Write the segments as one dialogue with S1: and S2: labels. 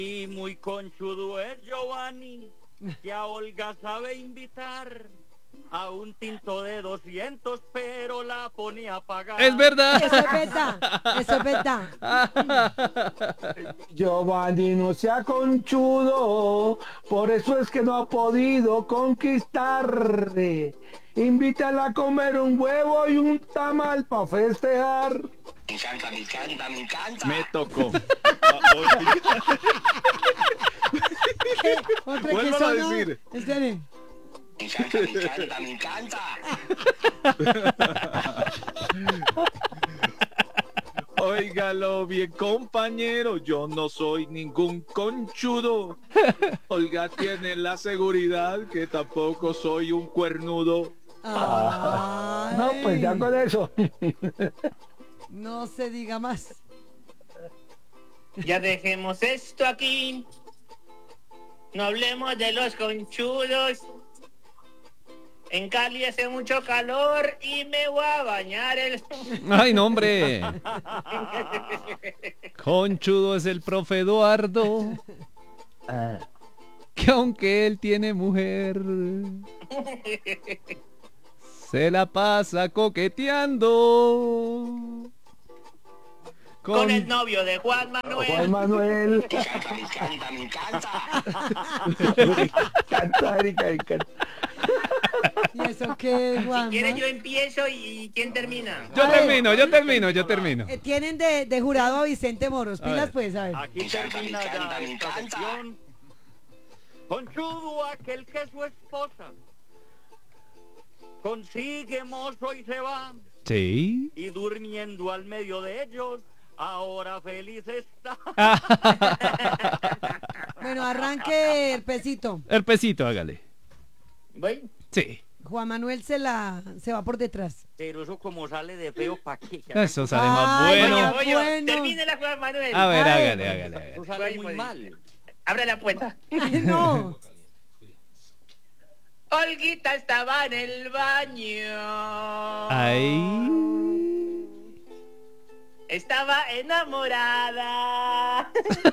S1: Y muy conchudo es Giovanni, que a Olga sabe invitar a un tinto de 200, pero la ponía a pagar.
S2: Es verdad.
S3: Eso es verdad. Eso es verdad.
S4: Giovanni no sea conchudo, por eso es que no ha podido conquistar. Invítala a comer un huevo y un tamal para festejar.
S5: Me encanta, me encanta, me encanta.
S1: Me tocó.
S3: Otra que
S2: Vuélvalo a
S3: sonó.
S2: decir.
S3: Esperen.
S5: Me encanta, me encanta, me encanta.
S1: Óigalo bien, compañero, yo no soy ningún conchudo. Olga tiene la seguridad que tampoco soy un cuernudo.
S3: Ay,
S4: No, pues ya con eso.
S3: no se diga más.
S6: Ya dejemos esto aquí. No hablemos de los conchudos. En Cali hace mucho calor y me voy a bañar el...
S2: Ay, no, hombre. Conchudo es el profe Eduardo,
S4: Ah,
S2: que aunque él tiene mujer, se la pasa coqueteando
S6: Con el novio de Juan Manuel.
S4: Juan Manuel.
S5: Me encanta, me encanta, me encanta.
S4: Cantar y cantar.
S3: ¿Y eso qué, Juan?
S6: ¿Quieres yo empiezo y quién termina?
S2: Yo termino.
S3: Tienen de jurado a Vicente Moros.
S2: A
S3: Pilas
S2: ver.
S3: pues, a ver.
S1: Aquí termina ya esta sección. Conchudo aquel que su esposa consigue mozo y se va,
S2: Sí.
S1: y durmiendo al medio de ellos, ahora feliz está.
S3: Bueno, arranque el pesito.
S2: El pesito, hágale.
S6: ¿Voy?
S2: Sí.
S3: Juan Manuel se va por detrás.
S1: Pero eso como sale de feo, ¿pa' qué?
S2: Eso sale más
S3: Ay,
S2: bueno.
S3: vaya.
S6: Voy yo.
S3: bueno.
S6: Termine la Juan Manuel.
S2: A ver,
S3: Ay.
S2: hágale.
S1: Eso sale muy mal.
S6: Abre la puerta.
S3: Ay, no.
S6: Olguita estaba en el baño.
S2: Ay.
S6: Estaba enamorada.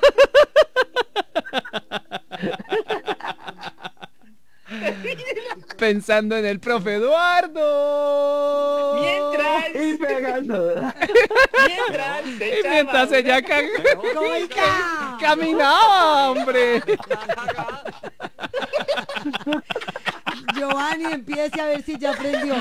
S2: Pensando en el profe Eduardo.
S4: Y pegando.
S2: Y mientras ella
S3: ¡Oiga!
S2: caminaba, hombre.
S3: Giovanni, empiece a ver si ya aprendió.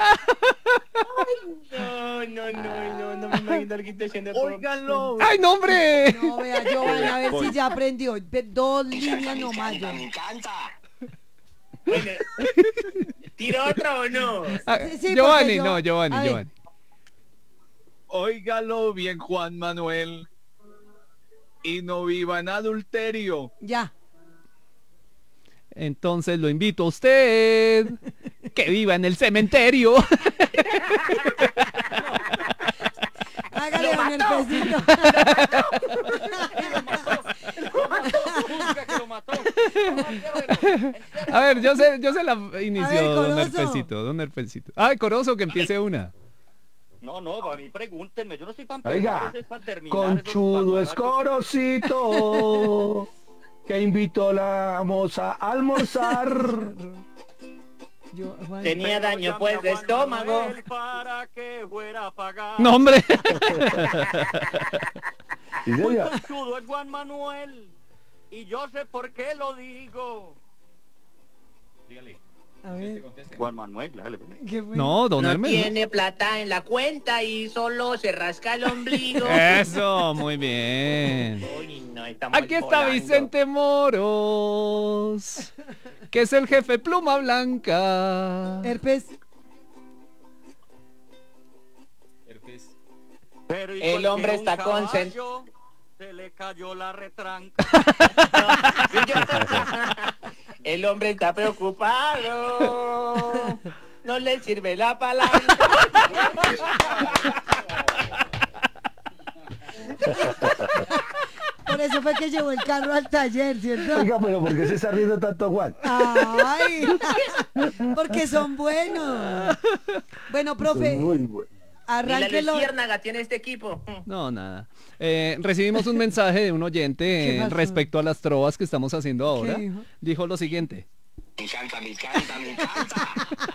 S6: No me imagino Olguita haciendo
S1: Óiganlo.
S2: Ay, no, hombre.
S3: No, vea, Giovanni, a ver si ya aprendió. Dos
S5: Me
S3: líneas
S5: encanta, me
S3: nomás.
S5: encanta,
S3: Yo.
S5: me encanta.
S6: Bueno, ¿tiro otra o no?
S2: Ah,
S3: Sí,
S2: Giovanni,
S3: porque
S2: no, Giovanni,
S3: a ver.
S2: Giovanni.
S1: Óigalo bien, Juan Manuel, y no viva en adulterio.
S3: Ya.
S2: Entonces lo invito a usted que viva en el cementerio.
S3: Hágale con el pesito.
S1: Juzga que lo mató.
S2: A ver, yo sé la
S3: A ver,
S2: inicio, don
S3: Corozo.
S2: Herpesito. Ay, Corozo, que empiece una.
S1: No, a mí pregúntenme, yo no soy pan
S4: Oiga,
S1: es para terminar.
S4: conchudo es Corocito, que invitó a la moza a almorzar.
S3: Juan,
S6: Tenía daño pues de estómago.
S1: Para que fuera a pagar.
S2: No, hombre.
S4: Sí,
S1: Muy
S4: señor.
S1: conchudo es Juan Manuel, y yo sé por qué lo digo.
S3: a ver,
S1: Juan Manuel, dale.
S3: ¿qué fue?
S2: No, don
S6: No
S2: Hermes.
S6: tiene plata en la cuenta y solo se rasca el ombligo.
S2: Eso, muy bien.
S6: Uy, no, estamos
S2: Aquí está
S6: volando.
S2: Vicente Moros, que es el jefe Pluma Blanca.
S3: Herpes.
S1: Pero
S6: El hombre está
S1: concentrado. Se le cayó la retranca.
S6: El hombre está preocupado. No le sirve la palanca.
S3: Por eso fue que llevó el carro al taller, ¿cierto?
S4: Oiga, pero ¿por qué se está riendo tanto Juan?
S3: Ay, porque son buenos. Bueno, profe,
S4: Muy bueno.
S6: la
S3: Arránquelo.
S6: luciérnaga tiene este equipo.
S2: No, nada. Recibimos un mensaje de un oyente
S3: ¿Qué pasó?
S2: respecto a las trovas que estamos haciendo ahora.
S3: dijo?
S2: Dijo lo siguiente.
S5: Me encanta, me encanta, me encanta.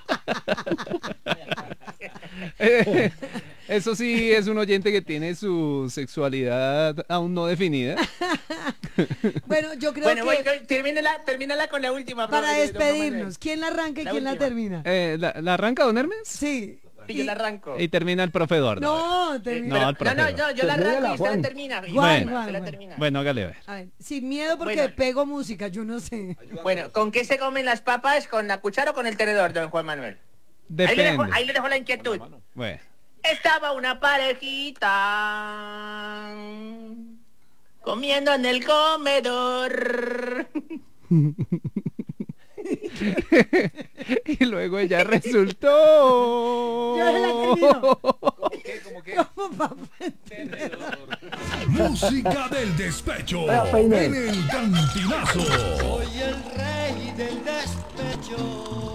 S2: Eso sí es un oyente que tiene su sexualidad aún no definida.
S3: Bueno, yo creo
S6: Bueno,
S3: que
S6: termínala con la última.
S3: para
S6: profe, don Juan Manuel.
S3: despedirnos, ¿quién la arranca y
S6: La
S3: quién la
S6: última.
S3: termina?
S2: ¿La arranca, don Hermes?
S3: Sí.
S6: Sí, yo la arranco.
S2: Y termina el profe Eduardo.
S3: No, termina.
S2: No, el profe.
S6: No, yo la arranco y usted
S4: Juan.
S6: la termina.
S3: Juan,
S6: Usted
S3: Juan,
S6: la
S3: Juan.
S6: termina.
S2: Bueno, hágale ver.
S3: A ver, sin miedo porque
S6: Bueno.
S3: pego música, yo no sé.
S6: Bueno, ¿con qué se comen las papas? ¿Con la cuchara o con el tenedor, don Juan Manuel?
S2: Depende.
S6: Ahí le dejo la inquietud.
S2: Bueno.
S6: Estaba una parejita comiendo en el comedor.
S2: Y luego ella resultó.
S3: Yo la termino.
S1: ¿Cómo qué?
S3: ¿Cómo papá?
S7: Música del despecho
S4: Vea, peine.
S7: en el Cantinazo.
S8: Soy el rey del despecho.